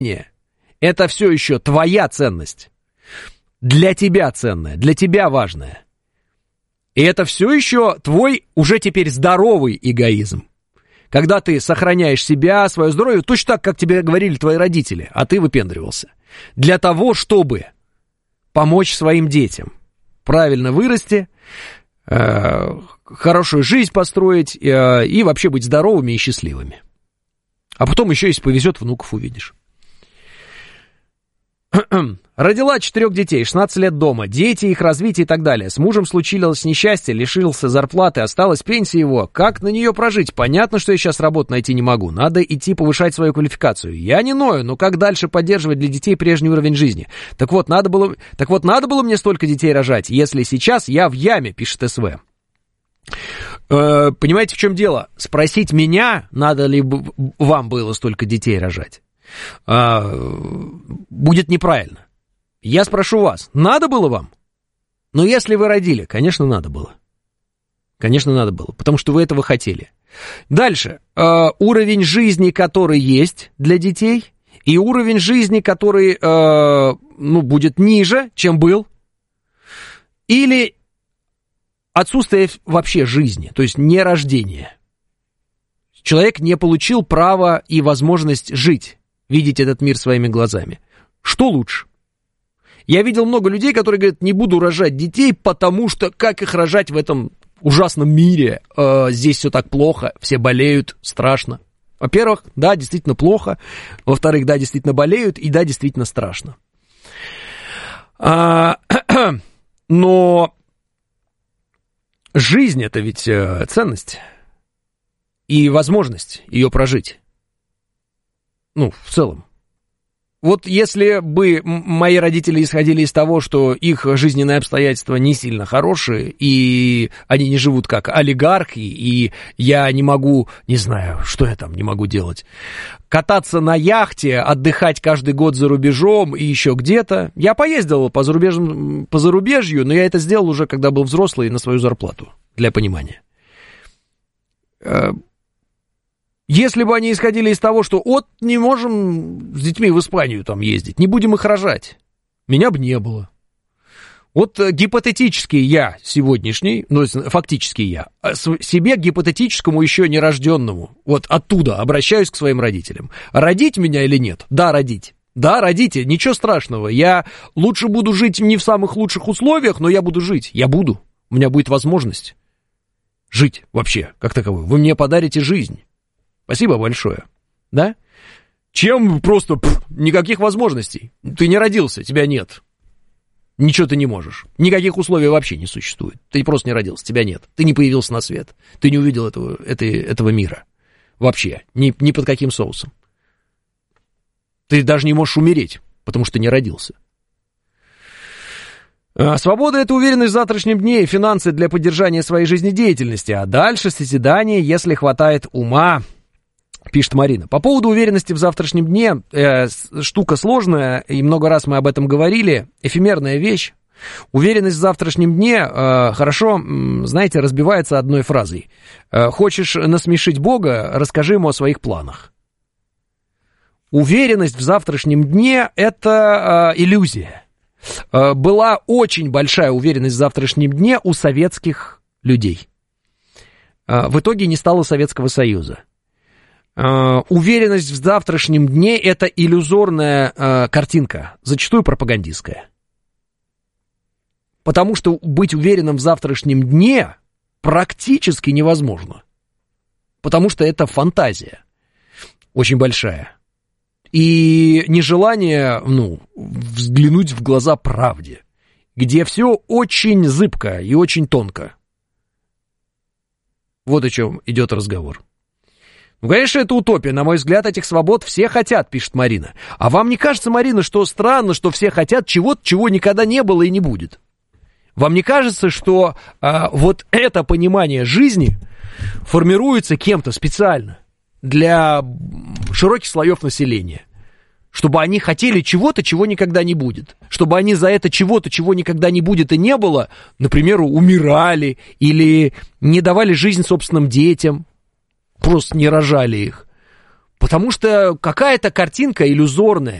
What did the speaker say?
это все еще твоя ценность. Для тебя ценная, для тебя важная. И это все еще твой уже теперь здоровый эгоизм. Когда ты сохраняешь себя, свое здоровье, точно так, как тебе говорили твои родители, а ты выпендривался. Для того, чтобы помочь своим детям правильно вырасти, хорошую жизнь построить и вообще быть здоровыми и счастливыми. А потом еще, если повезет, внуков увидишь. Родила 4 детей, 16 лет дома, дети, их развитие и так далее. С мужем случилось несчастье, лишился зарплаты, осталась пенсия его. Как на нее прожить? Понятно, что я сейчас работу найти не могу. Надо идти повышать свою квалификацию. Я не ною, но как дальше поддерживать для детей прежний уровень жизни? Так вот, надо было мне столько детей рожать, если сейчас я в яме, пишет СВ. Понимаете, в чем дело? Спросить меня, надо ли вам было столько детей рожать, будет неправильно. Я спрошу вас, надо было вам? Но если вы родили, конечно, надо было. Конечно, надо было, потому что вы этого хотели. Дальше. Уровень жизни, который есть для детей, и уровень жизни, который будет ниже, чем был, или отсутствие вообще жизни, то есть не рождение. Человек не получил права и возможность жить, видеть этот мир своими глазами. Что лучше? Я видел много людей, которые говорят, не буду рожать детей, потому что как их рожать в этом ужасном мире? Здесь все так плохо, все болеют, страшно. Во-первых, да, действительно плохо. Во-вторых, да, действительно болеют, и да, действительно страшно. Но жизнь — это ведь ценность и возможность ее прожить. В целом. Вот если бы мои родители исходили из того, что их жизненные обстоятельства не сильно хорошие, и они не живут как олигархи, и я не могу, не знаю, что я там не могу делать, кататься на яхте, отдыхать каждый год за рубежом и еще где-то. Я поездил по зарубежью, но я это сделал уже, когда был взрослый, на свою зарплату, для понимания. Если бы они исходили из того, что не можем с детьми в Испанию там ездить, не будем их рожать, меня бы не было. Гипотетически я сегодняшний, фактически я, себе гипотетическому еще нерожденному, оттуда обращаюсь к своим родителям. Родить меня или нет? Да, родить. Да, родите, ничего страшного. Я лучше буду жить не в самых лучших условиях, но я буду жить. Я буду. У меня будет возможность жить вообще, как таковой. Вы мне подарите жизнь. Спасибо большое. Да? Чем просто никаких возможностей. Ты не родился, тебя нет. Ничего ты не можешь. Никаких условий вообще не существует. Ты просто не родился, тебя нет. Ты не появился на свет. Ты не увидел этого мира. Вообще. Ни под каким соусом. Ты даже не можешь умереть, потому что не родился. Свобода — это уверенность в завтрашнем дне и финансы для поддержания своей жизнедеятельности. А дальше созидание, если хватает ума, пишет Марина. По поводу уверенности в завтрашнем дне, штука сложная, и много раз мы об этом говорили, эфемерная вещь. Уверенность в завтрашнем дне хорошо, знаете, разбивается одной фразой. Хочешь насмешить Бога, расскажи ему о своих планах. Уверенность в завтрашнем дне — это иллюзия. Была очень большая уверенность в завтрашнем дне у советских людей. В итоге не стало Советского Союза. Уверенность в завтрашнем дне — это иллюзорная картинка, зачастую пропагандистская. Потому что быть уверенным в завтрашнем дне практически невозможно. Потому что это фантазия очень большая. И нежелание, взглянуть в глаза правде, где все очень зыбко и очень тонко. Вот о чем идет разговор. Конечно, это утопия. На мой взгляд, этих свобод все хотят, пишет Марина. А вам не кажется, Марина, что странно, что все хотят чего-то, чего никогда не было и не будет? Вам не кажется, что это понимание жизни формируется кем-то специально для широких слоев населения? Чтобы они хотели чего-то, чего никогда не будет. Чтобы они за это чего-то, чего никогда не будет и не было, например, умирали или не давали жизнь собственным детям, просто не рожали их. Потому что какая-то картинка иллюзорная,